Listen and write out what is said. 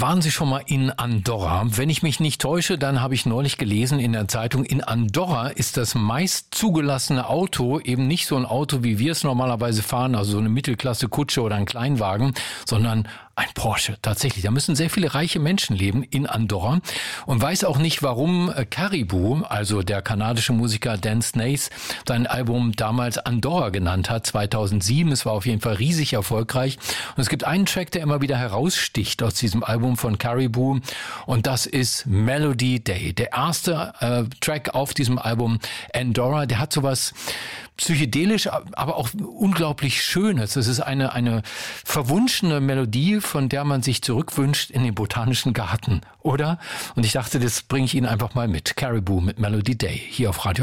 Waren Sie schon mal in Andorra? Wenn ich mich nicht täusche, dann habe ich neulich gelesen in der Zeitung, in Andorra ist das meist zugelassene Auto eben nicht so ein Auto, wie wir es normalerweise fahren, also so eine Mittelklasse-Kutsche oder ein Kleinwagen, sondern ein Porsche. Tatsächlich, da müssen sehr viele reiche Menschen leben in Andorra und weiß auch nicht, warum Caribou, also der kanadische Musiker Dan Snaith, sein Album damals Andorra genannt hat, 2007. Es war auf jeden Fall riesig erfolgreich. Und es gibt einen Track, der immer wieder heraussticht aus diesem Album von Caribou und das ist Melody Day. Der erste Track auf diesem Album Andorra, der hat sowas psychedelisch, aber auch unglaublich Schönes. Es ist eine verwunschene Melodie, von der man sich zurückwünscht in den Botanischen Garten, oder? Und ich dachte, das bringe ich Ihnen einfach mal mit. Caribou mit Melody Day hier auf Radio